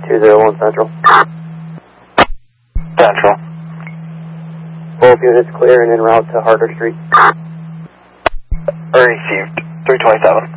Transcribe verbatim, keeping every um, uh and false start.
two zero one Central. Central. Both units clear and en route to Harder Street. Received. three twenty-seven.